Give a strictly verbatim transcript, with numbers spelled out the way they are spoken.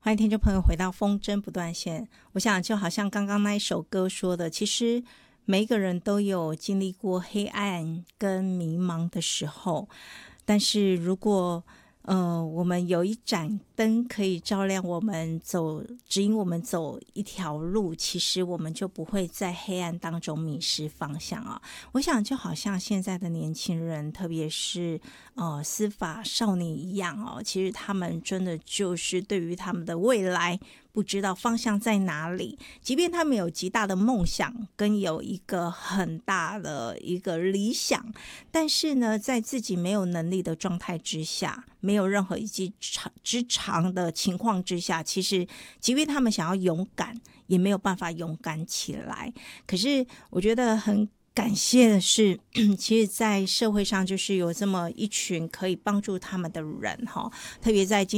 欢迎听众朋友回到风筝不断线。我想就好像刚刚那一首歌说的，其实每一个人都有经历过黑暗跟迷茫的时候，但是如果呃，我们有一盏灯可以照亮我们走，指引我们走一条路，其实我们就不会在黑暗当中迷失方向啊。我想就好像现在的年轻人，特别是呃司法少年一样哦，其实他们真的就是对于他们的未来不知道方向在哪里，即便他们有极大的梦想跟有一个很大的一个理想，但是呢在自己没有能力的状态之下，没有任何一技之长的情况之下，其实即便他们想要勇敢也没有办法勇敢起来。可是我觉得很感谢的是，其实在社会上就是有这么一群可以帮助他们的人，特别在今